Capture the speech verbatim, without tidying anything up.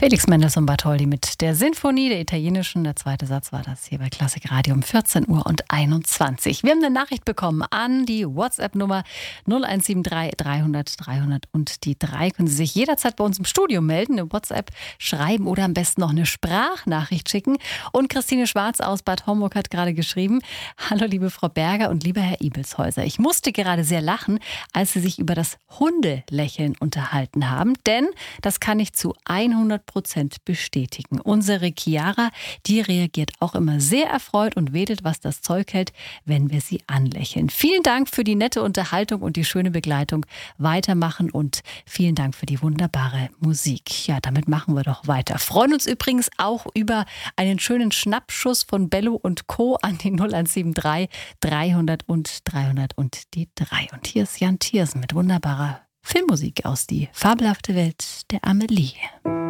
Felix Mendelssohn Bartholdy mit der Sinfonie der italienischen. Der zweite Satz war das hier bei Klassik Radio um vierzehn Uhr und einundzwanzig. Wir haben eine Nachricht bekommen an die WhatsApp-Nummer null eins sieben drei dreihundert dreihundert und die drei. Können Sie sich jederzeit bei uns im Studio melden, eine WhatsApp schreiben oder am besten noch eine Sprachnachricht schicken. Und Christine Schwarz aus Bad Homburg hat gerade geschrieben: Hallo liebe Frau Berger und lieber Herr Ibelshäuser. Ich musste gerade sehr lachen, als Sie sich über das Hundelächeln unterhalten haben, denn das kann ich zu hundert Prozent bestätigen. Unsere Chiara, die reagiert auch immer sehr erfreut und wedelt, was das Zeug hält, wenn wir sie anlächeln. Vielen Dank für die nette Unterhaltung und die schöne Begleitung. Weitermachen und vielen Dank für die wunderbare Musik. Ja, damit machen wir doch weiter. Freuen uns übrigens auch über einen schönen Schnappschuss von Bello und Co. an die null eins sieben drei dreihundert und dreihundert und die drei. Und hier ist Jan Thiersen mit wunderbarer Filmmusik aus Die fabelhafte Welt der Amelie.